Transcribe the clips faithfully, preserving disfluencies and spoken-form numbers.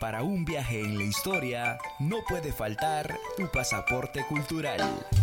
Para un viaje en la historia, no puede faltar tu pasaporte cultural.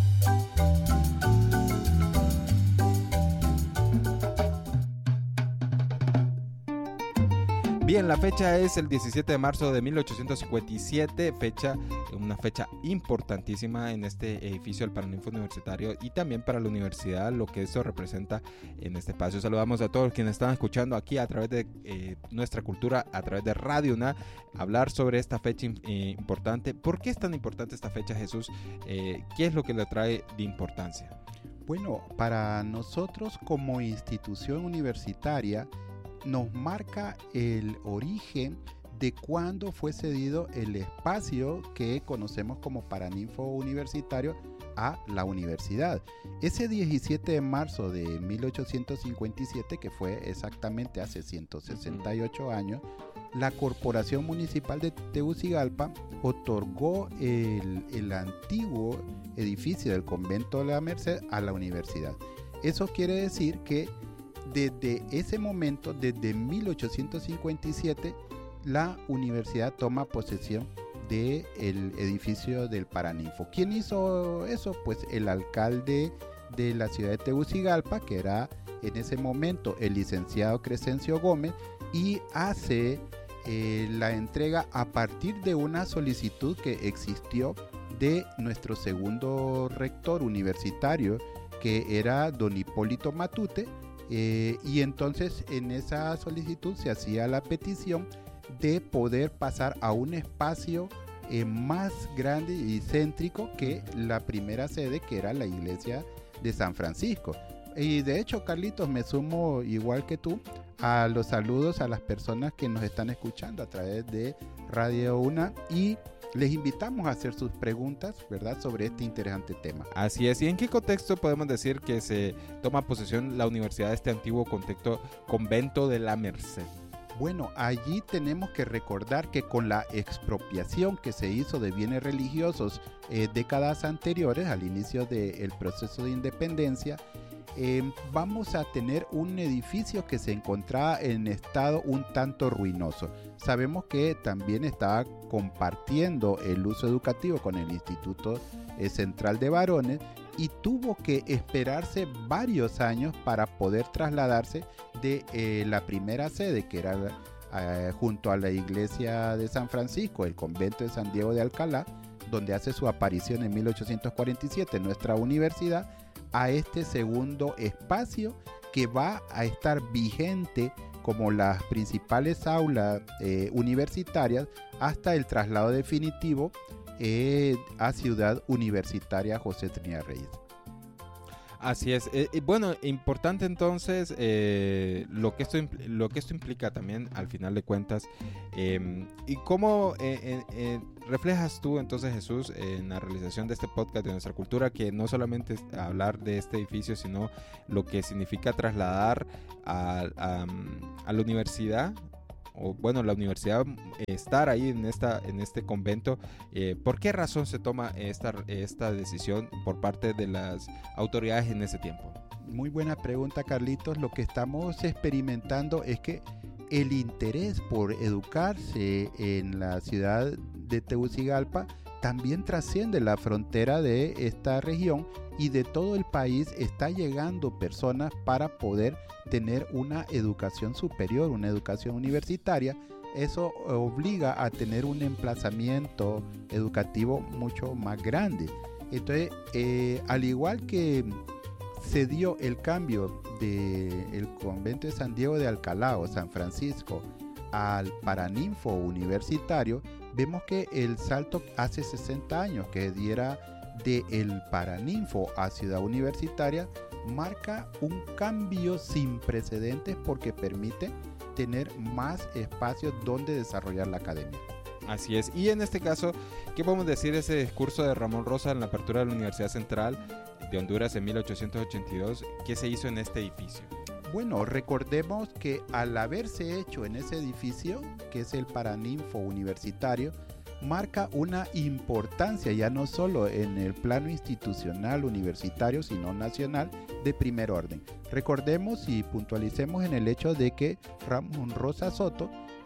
Bien, la fecha es el diecisiete de marzo de mil ochocientos cincuenta y siete, fecha, una fecha importantísima en este edificio del Paraninfo Universitario y también para la universidad, lo que esto representa en este espacio. Saludamos a todos quienes están escuchando aquí a través de eh, nuestra cultura, a través de Radio UNA, hablar sobre esta fecha eh, importante. ¿Por qué es tan importante esta fecha, Jesús? Eh, ¿Qué es lo que le trae de importancia? Bueno, para nosotros como institución universitaria, nos marca el origen de cuando fue cedido el espacio que conocemos como Paraninfo Universitario a la universidad. Ese diecisiete de marzo de mil ochocientos cincuenta y siete, que fue exactamente hace ciento sesenta y ocho años, la Corporación Municipal de Tegucigalpa otorgó el, el antiguo edificio del Convento de la Merced a la universidad. Eso quiere decir que desde ese momento, desde mil ochocientos cincuenta y siete, la universidad toma posesión del edificio del Paraninfo. ¿Quién hizo eso? Pues el alcalde de la ciudad de Tegucigalpa, que era en ese momento el licenciado Crescencio Gómez, y hace eh, la entrega a partir de una solicitud que existió de nuestro segundo rector universitario, que era don Hipólito Matute. Eh, y entonces en esa solicitud se hacía la petición de poder pasar a un espacio eh, más grande y céntrico que la primera sede, que era la iglesia de San Francisco. Y de hecho, Carlitos, me sumo igual que tú a los saludos a las personas que nos están escuchando a través de Radio UNA, y les invitamos a hacer sus preguntas, ¿verdad?, sobre este interesante tema. Así es. ¿Y en qué contexto podemos decir que se toma posesión la universidad de este antiguo contexto convento de la Merced? Bueno, allí tenemos que recordar que con la expropiación que se hizo de bienes religiosos eh, décadas anteriores, al inicio del proceso de independencia, eh, vamos a tener un edificio que se encontraba en estado un tanto ruinoso. Sabemos que también estaba compartiendo el uso educativo con el Instituto eh, Central de Varones, y tuvo que esperarse varios años para poder trasladarse de eh, la primera sede, que era eh, junto a la iglesia de San Francisco, el convento de San Diego de Alcalá, donde hace su aparición en mil ochocientos cuarenta y siete nuestra universidad, a este segundo espacio que va a estar vigente como las principales aulas eh, universitarias hasta el traslado definitivo eh, a Ciudad Universitaria José Trinidad Reyes. Así es. Eh, bueno, importante entonces eh, lo, que esto, lo que esto implica también al final de cuentas. Eh, ¿Y cómo eh, eh, eh, reflejas tú entonces, Jesús, en la realización de este podcast de nuestra cultura, que no solamente es hablar de este edificio, sino lo que significa trasladar a, a, a la universidad? O bueno, la universidad, estar ahí en esta en este convento, eh, ¿por qué razón se toma esta, esta decisión por parte de las autoridades en ese tiempo? Muy buena pregunta, Carlitos. Lo que estamos experimentando es que el interés por educarse en la ciudad de Tegucigalpa también trasciende la frontera de esta región, y de todo el país está llegando personas para poder tener una educación superior, una educación universitaria. Eso obliga a tener un emplazamiento educativo mucho más grande. Entonces, eh, al igual que se dio el cambio del convento de San Diego de Alcalá o San Francisco al Paraninfo Universitario, vemos que el salto hace sesenta años que diera de el Paraninfo a Ciudad Universitaria marca un cambio sin precedentes, porque permite tener más espacios donde desarrollar la academia. Así es. Y en este caso, ¿qué podemos decir de ese discurso de Ramón Rosa en la apertura de la Universidad Central de Honduras en mil ochocientos ochenta y dos? ¿Qué se hizo en este edificio? Bueno, recordemos que al haberse hecho en ese edificio, que es el Paraninfo Universitario, marca una importancia ya no solo en el plano institucional universitario, sino nacional, de primer orden. Recordemos y puntualicemos en el hecho de que Ramón Rosa Soto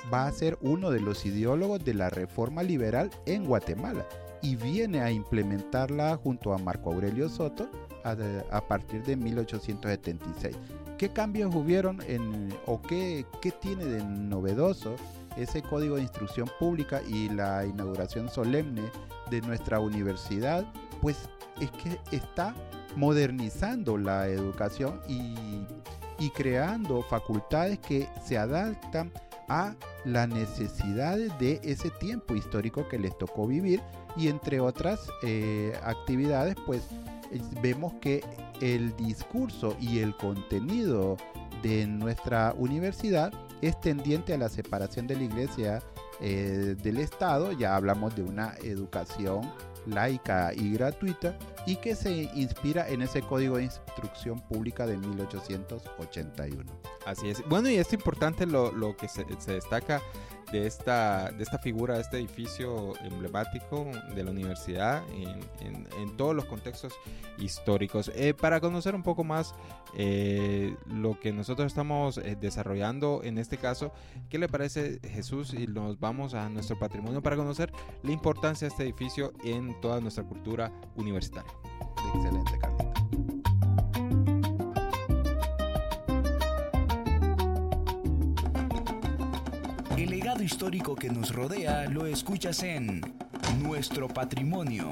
va a ser uno de los ideólogos de la reforma liberal en Guatemala y viene a implementarla junto a Marco Aurelio Soto a, de, a partir de mil ochocientos setenta y seis. ¿Qué cambios hubieron en, o qué, qué tiene de novedoso ese Código de Instrucción Pública y la inauguración solemne de nuestra universidad? Pues es que está modernizando la educación y, y creando facultades que se adaptan a las necesidades de ese tiempo histórico que les tocó vivir, y entre otras eh, actividades pues eh, vemos que el discurso y el contenido de nuestra universidad es tendiente a la separación de la iglesia eh, del Estado. Ya hablamos de una educación laica y gratuita, y que se inspira en ese Código de Instrucción Pública de mil ochocientos ochenta y uno. Así es. Bueno, y es importante lo, lo que se, se destaca de esta, de esta figura, de este edificio emblemático de la universidad en, en, en todos los contextos históricos. Eh, para conocer un poco más eh, lo que nosotros estamos eh, desarrollando en este caso, ¿qué le parece, Jesús? Y nos vamos a nuestro patrimonio para conocer la importancia de este edificio en toda nuestra cultura universitaria. Excelente, Carlita. El legado histórico que nos rodea lo escuchas en Nuestro Patrimonio.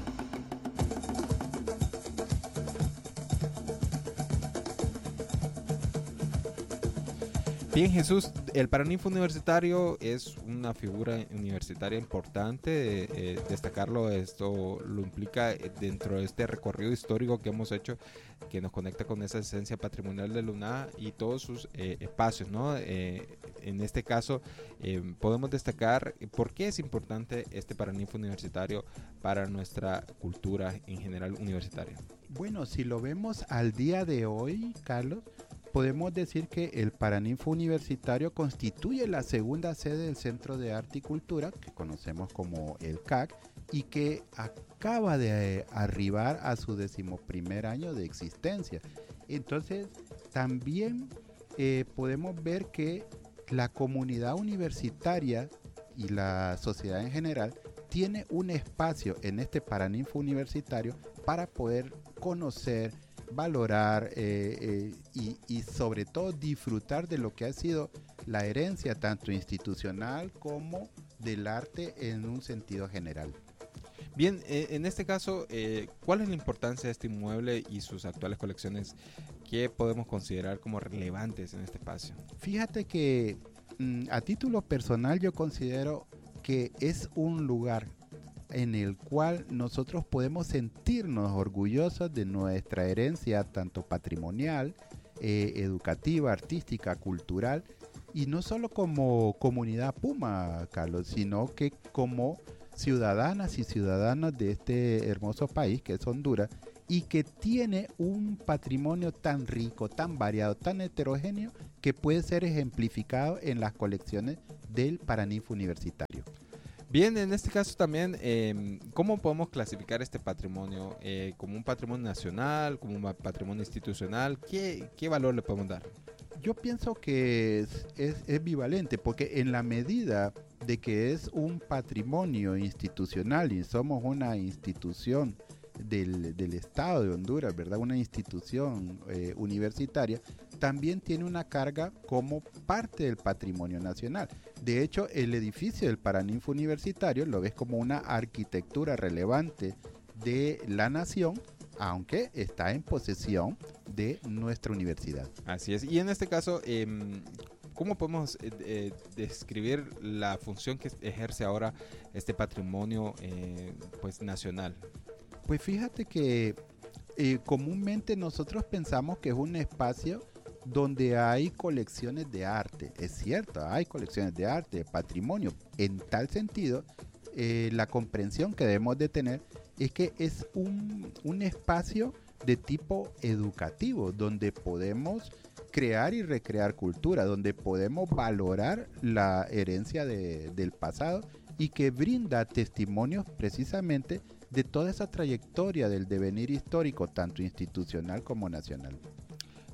Bien, Jesús, el Paraninfo Universitario es una figura universitaria importante. Eh, destacarlo, esto lo implica dentro de este recorrido histórico que hemos hecho, que nos conecta con esa esencia patrimonial de la UNA y todos sus eh, espacios, ¿no? Eh, en este caso, eh, podemos destacar por qué es importante este Paraninfo Universitario para nuestra cultura en general universitaria. Bueno, si lo vemos al día de hoy, Carlos, podemos decir que el Paraninfo Universitario constituye la segunda sede del Centro de Arte y Cultura, que conocemos como el C A C, y que acaba de eh, arribar a su decimoprimer año de existencia. Entonces, también eh, podemos ver que la comunidad universitaria y la sociedad en general tiene un espacio en este Paraninfo Universitario para poder conocer, valorar eh, eh, y, y sobre todo disfrutar de lo que ha sido la herencia tanto institucional como del arte en un sentido general. Bien, eh, en este caso, eh, ¿cuál es la importancia de este inmueble y sus actuales colecciones que podemos considerar como relevantes en este espacio? Fíjate que mm, a título personal yo considero que es un lugar en el cual nosotros podemos sentirnos orgullosos de nuestra herencia tanto patrimonial, eh, educativa, artística, cultural, y no solo como comunidad Puma, Carlos, sino que como ciudadanas y ciudadanos de este hermoso país que es Honduras, y que tiene un patrimonio tan rico, tan variado, tan heterogéneo, que puede ser ejemplificado en las colecciones del Paraninfo Universitario. Bien, en este caso también, eh, ¿cómo podemos clasificar este patrimonio? Eh, ¿Como un patrimonio nacional, como un patrimonio institucional? ¿Qué, qué valor le podemos dar? Yo pienso que es, es, es bivalente, porque en la medida de que es un patrimonio institucional y somos una institución del, del Estado de Honduras, ¿verdad? Una institución eh, universitaria, también tiene una carga como parte del patrimonio nacional. De hecho, el edificio del Paraninfo Universitario lo ves como una arquitectura relevante de la nación, aunque está en posesión de nuestra universidad. Así es. Y en este caso, eh, ¿cómo podemos eh, eh, describir la función que ejerce ahora este patrimonio eh, pues nacional? Pues fíjate que eh, comúnmente nosotros pensamos que es un espacio donde hay colecciones de arte. Es cierto, hay colecciones de arte, de patrimonio. En tal sentido, eh, la comprensión que debemos de tener es que es un, un espacio de tipo educativo, donde podemos crear y recrear cultura, donde podemos valorar la herencia de, del pasado y que brinda testimonios precisamente de toda esa trayectoria del devenir histórico, tanto institucional como nacional.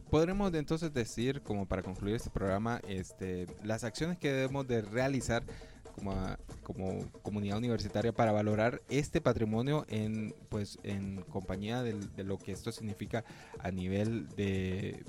podremos entonces decir, como para concluir este programa, este, las acciones que debemos de realizar como, a, como comunidad universitaria para valorar este patrimonio en, pues, en compañía de, de lo que esto significa a nivel de,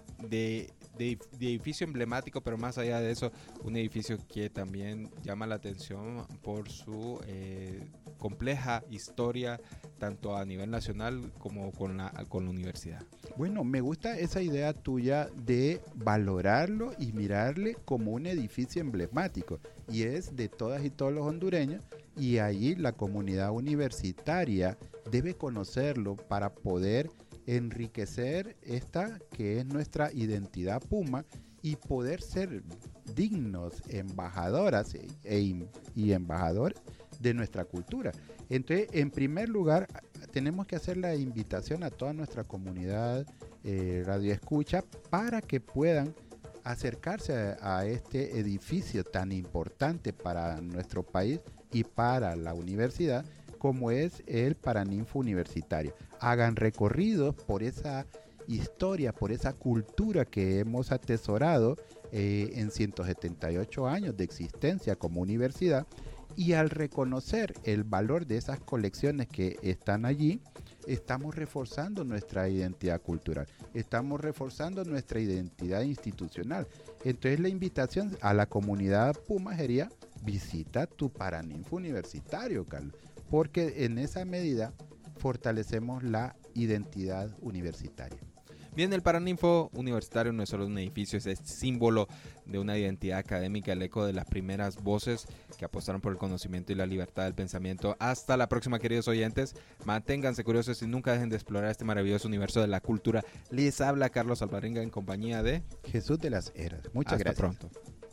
de, de, de edificio emblemático, pero más allá de eso, un edificio que también llama la atención por su eh, compleja historia, tanto a nivel nacional como con la, con la universidad. Bueno, me gusta esa idea tuya de valorarlo y mirarle como un edificio emblemático, y es de todas y todos los hondureños, y allí la comunidad universitaria debe conocerlo para poder enriquecer esta que es nuestra identidad Puma y poder ser dignos embajadoras e, e, y embajadores de nuestra cultura. Entonces, en primer lugar, tenemos que hacer la invitación a toda nuestra comunidad eh, radio escucha para que puedan acercarse a, a este edificio tan importante para nuestro país y para la universidad, como es el Paraninfo Universitario. Hagan recorridos por esa historia, por esa cultura que hemos atesorado eh, en ciento setenta y ocho años de existencia como universidad, y al reconocer el valor de esas colecciones que están allí, estamos reforzando nuestra identidad cultural, estamos reforzando nuestra identidad institucional. Entonces la invitación a la comunidad Puma sería: visita tu Paraninfo Universitario, Carlos, porque en esa medida fortalecemos la identidad universitaria. Bien, el Paraninfo Universitario no es solo un edificio, es símbolo de una identidad académica, el eco de las primeras voces que apostaron por el conocimiento y la libertad del pensamiento. Hasta la próxima, queridos oyentes. Manténganse curiosos y nunca dejen de explorar este maravilloso universo de la cultura. Les habla Carlos Alvarenga en compañía de Jesús de las Heras. Muchas Hasta gracias. pronto.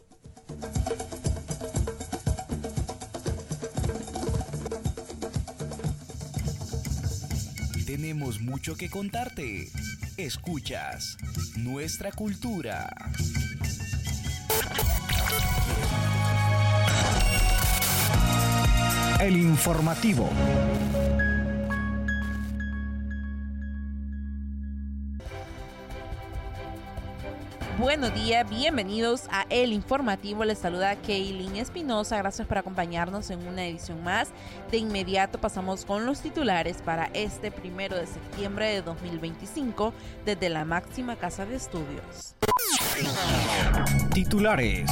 Tenemos mucho que contarte. Escuchas Nuestra Cultura. El informativo. Buenos días, bienvenidos a El Informativo. Les saluda Kaylin Espinosa. Gracias por acompañarnos en una edición más. De inmediato pasamos con los titulares para este primero de septiembre de dos mil veinticinco desde la máxima casa de estudios. Titulares.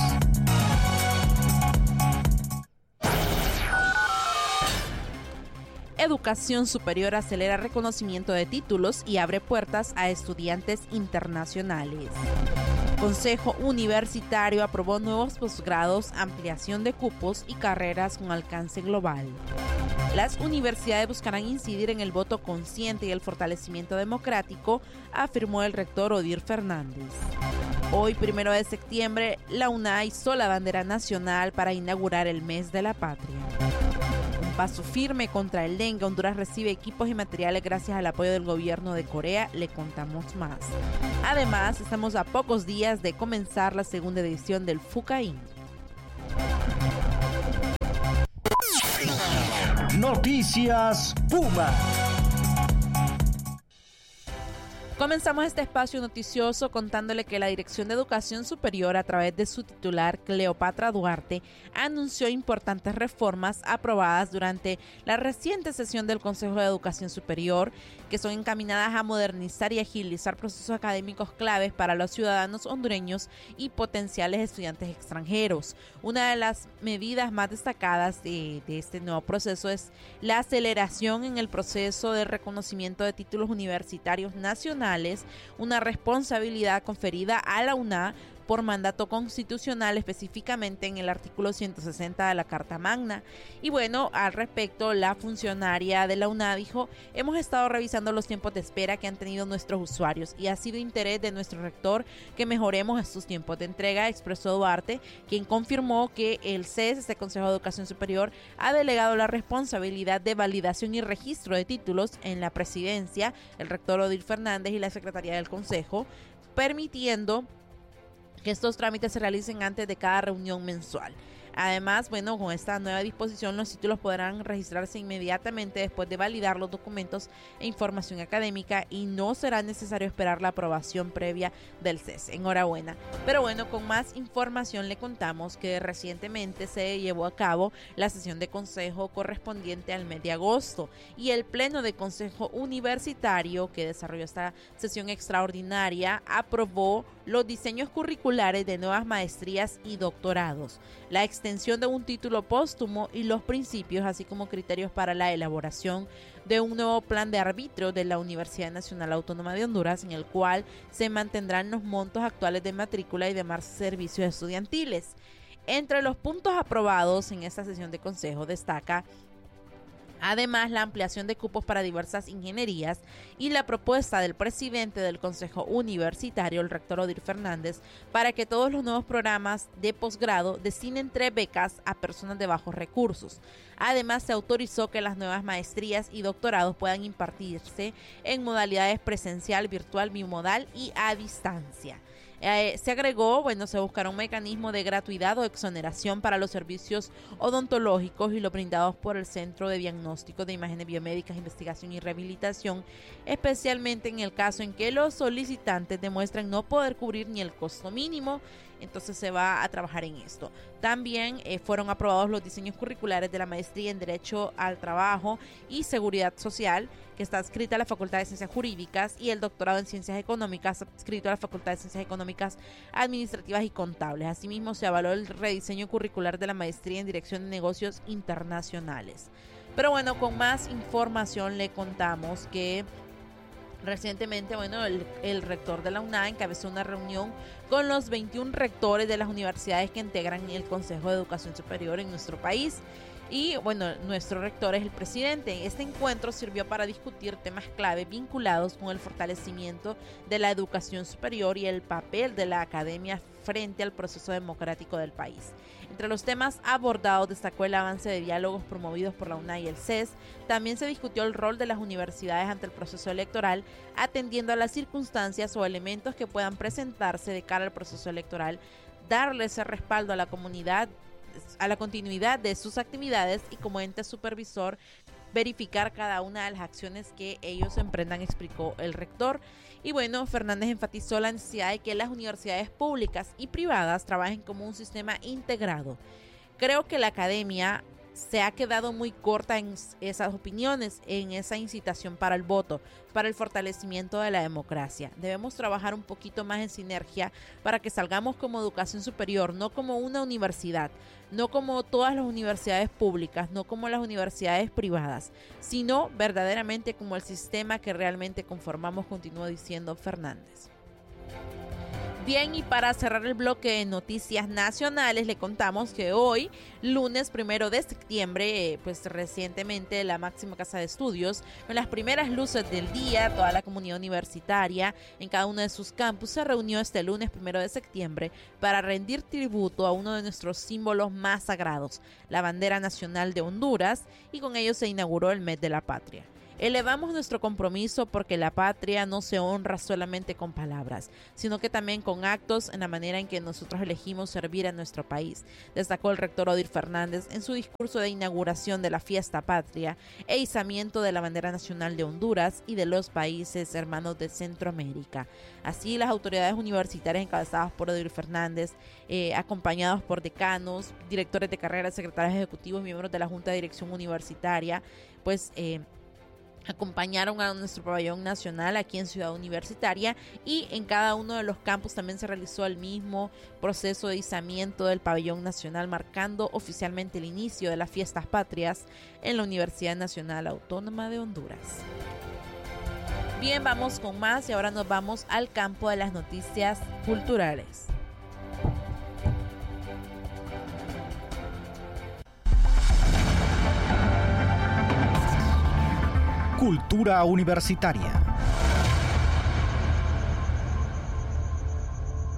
Educación superior acelera reconocimiento de títulos y abre puertas a estudiantes internacionales. Consejo Universitario aprobó nuevos posgrados, ampliación de cupos y carreras con alcance global. Las universidades buscarán incidir en el voto consciente y el fortalecimiento democrático, afirmó el rector Odir Fernández. Hoy, primero de septiembre, la UNA izó la bandera nacional para inaugurar el mes de la patria. Paso firme contra el dengue. Honduras recibe equipos y materiales gracias al apoyo del gobierno de Corea. Le contamos más. Además, estamos a pocos días de comenzar la segunda edición del FUCAIN. Noticias Puma. Comenzamos este espacio noticioso contándole que la Dirección de Educación Superior, a través de su titular Cleopatra Duarte, anunció importantes reformas aprobadas durante la reciente sesión del Consejo de Educación Superior, que son encaminadas a modernizar y agilizar procesos académicos claves para los ciudadanos hondureños y potenciales estudiantes extranjeros. Una de las medidas más destacadas de, de este nuevo proceso es la aceleración en el proceso de reconocimiento de títulos universitarios nacionales, una responsabilidad conferida a la UNA por mandato constitucional, específicamente en el artículo ciento sesenta de la Carta Magna. Y bueno, al respecto, la funcionaria de la UNA dijo: hemos estado revisando los tiempos de espera que han tenido nuestros usuarios y ha sido interés de nuestro rector que mejoremos estos tiempos de entrega, expresó Duarte, quien confirmó que el C E S, este Consejo de Educación Superior, ha delegado la responsabilidad de validación y registro de títulos en la presidencia, el rector Odir Fernández y la secretaría del Consejo, permitiendo que estos trámites se realicen antes de cada reunión mensual. Además, bueno, con esta nueva disposición los títulos podrán registrarse inmediatamente después de validar los documentos e información académica y no será necesario esperar la aprobación previa del C E S. Enhorabuena. Pero bueno, con más información le contamos que recientemente se llevó a cabo la sesión de consejo correspondiente al mes de agosto y el pleno de consejo universitario que desarrolló esta sesión extraordinaria aprobó los diseños curriculares de nuevas maestrías y doctorados, la extensión de un título póstumo y los principios, así como criterios para la elaboración de un nuevo plan de arbitrio de la Universidad Nacional Autónoma de Honduras, en el cual se mantendrán los montos actuales de matrícula y demás servicios estudiantiles. Entre los puntos aprobados en esta sesión de consejo destaca además la ampliación de cupos para diversas ingenierías y la propuesta del presidente del Consejo Universitario, el rector Odir Fernández, para que todos los nuevos programas de posgrado destinen tres becas a personas de bajos recursos. Además, se autorizó que las nuevas maestrías y doctorados puedan impartirse en modalidades presencial, virtual, bimodal y a distancia. Eh, se agregó, bueno, se buscará un mecanismo de gratuidad o exoneración para los servicios odontológicos y los brindados por el Centro de Diagnóstico de Imágenes Biomédicas, Investigación y Rehabilitación, especialmente en el caso en que los solicitantes demuestren no poder cubrir ni el costo mínimo. Entonces se va a trabajar en esto. También eh, fueron aprobados los diseños curriculares de la maestría en Derecho al Trabajo y Seguridad Social, que está adscrita a la Facultad de Ciencias Jurídicas, y el doctorado en Ciencias Económicas, adscrito a la Facultad de Ciencias Económicas, Administrativas y Contables. Asimismo, se avaló el rediseño curricular de la maestría en Dirección de Negocios Internacionales. Pero bueno, con más información le contamos que recientemente, bueno, el, el rector de la U N A encabezó una reunión con los veintiún rectores de las universidades que integran el Consejo de Educación Superior en nuestro país. Y bueno, nuestro rector es el presidente. Este encuentro sirvió para discutir temas clave vinculados con el fortalecimiento de la educación superior y el papel de la academia frente al proceso democrático del país. Entre los temas abordados destacó el avance de diálogos promovidos por la U N A y el C E S. También se discutió el rol de las universidades ante el proceso electoral, atendiendo a las circunstancias o elementos que puedan presentarse de cara al proceso electoral, darle ese respaldo a la comunidad, a la continuidad de sus actividades y como ente supervisor verificar cada una de las acciones que ellos emprendan, explicó el rector. Y bueno, Fernández enfatizó la necesidad de que las universidades públicas y privadas trabajen como un sistema integrado. Creo que la academia se ha quedado muy corta en esas opiniones, en esa incitación para el voto, para el fortalecimiento de la democracia. Debemos trabajar un poquito más en sinergia para que salgamos como educación superior, no como una universidad, no como todas las universidades públicas, no como las universidades privadas, sino verdaderamente como el sistema que realmente conformamos, continuó diciendo Fernández. Bien, y para cerrar el bloque de noticias nacionales, le contamos que hoy, lunes primero de septiembre, pues recientemente la máxima casa de estudios, con las primeras luces del día, toda la comunidad universitaria en cada uno de sus campus se reunió este lunes primero de septiembre para rendir tributo a uno de nuestros símbolos más sagrados, la bandera nacional de Honduras, y con ello se inauguró el mes de la patria. Elevamos nuestro compromiso porque la patria no se honra solamente con palabras, sino que también con actos en la manera en que nosotros elegimos servir a nuestro país, destacó el rector Odir Fernández en su discurso de inauguración de la fiesta patria e izamiento de la bandera nacional de Honduras y de los países hermanos de Centroamérica. Así, las autoridades universitarias encabezadas por Odir Fernández, eh, acompañados por decanos, directores de carreras, secretarios ejecutivos y miembros de la Junta de Dirección Universitaria, pues eh, acompañaron a nuestro pabellón nacional aquí en Ciudad Universitaria, y en cada uno de los campus también se realizó el mismo proceso de izamiento del pabellón nacional, marcando oficialmente el inicio de las fiestas patrias en la Universidad Nacional Autónoma de Honduras. Bien, vamos con más y ahora nos vamos al campo de las noticias culturales. Cultura universitaria.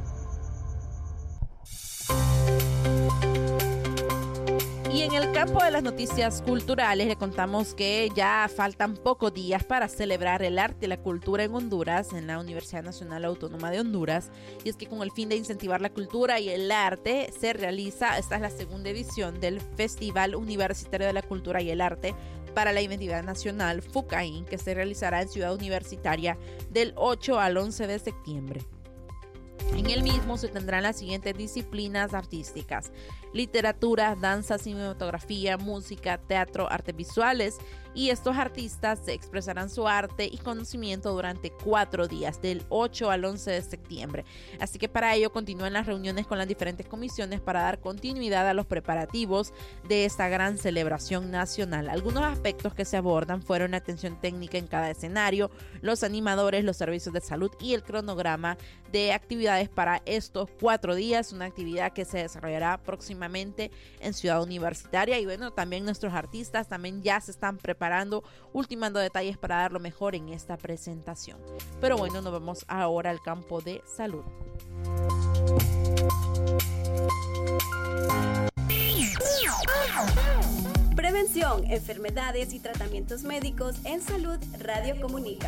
Y en el campo de las noticias culturales, le contamos que ya faltan pocos días para celebrar el arte y la cultura en Honduras, en la Universidad Nacional Autónoma de Honduras. Y es que con el fin de incentivar la cultura y el arte se realiza, esta es la segunda edición del Festival Universitario de la Cultura y el Arte para la Identidad Nacional, FUCAIN, que se realizará en Ciudad Universitaria del ocho al once de septiembre. En el mismo se tendrán las siguientes disciplinas artísticas: literatura, danza, cinematografía, música, teatro, artes visuales, y estos artistas expresarán su arte y conocimiento durante cuatro días, del ocho al once de septiembre. Así que para ello continúan las reuniones con las diferentes comisiones para dar continuidad a los preparativos de esta gran celebración nacional. Algunos aspectos que se abordan fueron la atención técnica en cada escenario, los animadores, los servicios de salud y el cronograma de actividades para estos cuatro días, una actividad que se desarrollará próximamente en Ciudad Universitaria. Y bueno, también nuestros artistas también ya se están preparando, ultimando detalles para dar lo mejor en esta presentación. Pero bueno, nos vamos ahora al campo de salud. Prevención, enfermedades y tratamientos médicos en salud. Radio Comunica.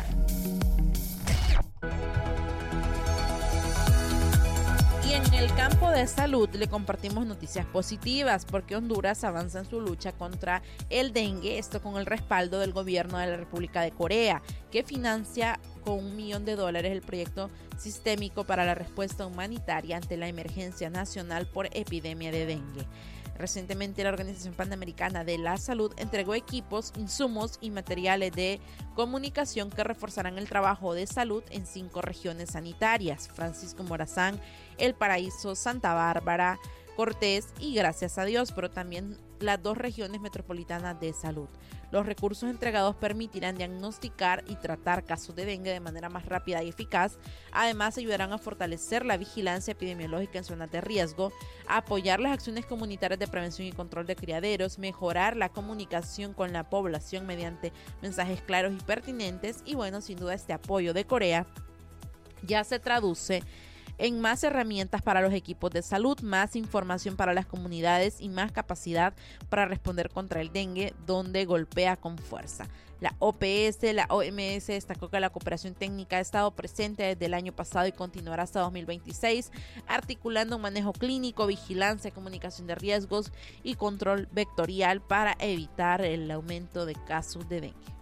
Y en el campo de salud le compartimos noticias positivas porque Honduras avanza en su lucha contra el dengue, esto con el respaldo del gobierno de la República de Corea, que financia con un millón de dólares el proyecto sistémico para la respuesta humanitaria ante la emergencia nacional por epidemia de dengue. Recientemente la Organización Panamericana de la Salud entregó equipos, insumos y materiales de comunicación que reforzarán el trabajo de salud en cinco regiones sanitarias: Francisco Morazán, El Paraíso, Santa Bárbara, Cortés y Gracias a Dios, pero también las dos regiones metropolitanas de salud. Los recursos entregados permitirán diagnosticar y tratar casos de dengue de manera más rápida y eficaz. Además, ayudarán a fortalecer la vigilancia epidemiológica en zonas de riesgo, apoyar las acciones comunitarias de prevención y control de criaderos, mejorar la comunicación con la población mediante mensajes claros y pertinentes. Y bueno, sin duda este apoyo de Corea ya se traduce en más herramientas para los equipos de salud, más información para las comunidades y más capacidad para responder contra el dengue, donde golpea con fuerza. La O P S, la O M S destacó que la cooperación técnica ha estado presente desde el año pasado y continuará hasta dos mil veintiséis, articulando un manejo clínico, vigilancia, comunicación de riesgos y control vectorial para evitar el aumento de casos de dengue.